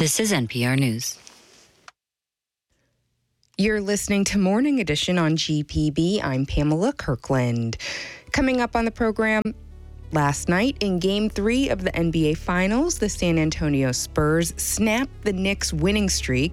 This is NPR News. You're listening to Morning Edition on GPB. I'm Pamela Kirkland. Coming up on the program, last night in Game 3 of the NBA Finals, the San Antonio Spurs snapped the Knicks' winning streak